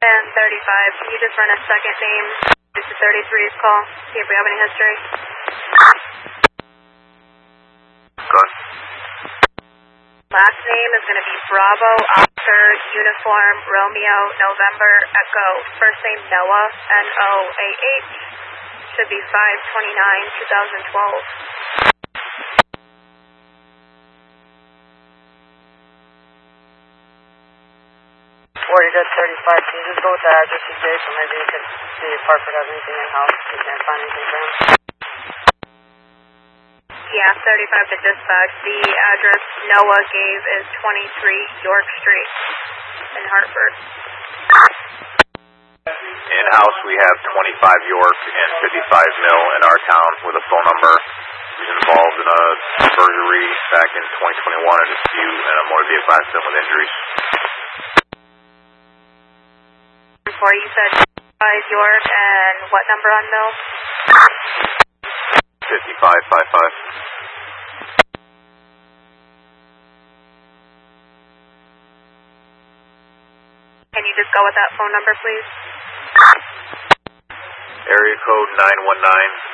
And 35, can you just run a second name? This is 33's call. See if we have any history. Good. Last name is going to be Bravo, Oscar, Uniform, Romeo, November, Echo. First name Noah, N-O-A-H. Should be 5/29/2012. Or you got 35. Can you just go with the address you gave so maybe you can see if Hartford has anything in-house? You can't find anything for him. Yeah, 35 to dispatch. The address Noah gave is 23 York Street in Hartford. In-house, we have 25 York and 55 Mill in our town with a phone number. He was involved in a burglary back in 2021, a dispute, and a motor vehicle accident with injuries. Before you said 5 York and what number on Mill? 5555. Can you just go with that phone number, please? Area code 919.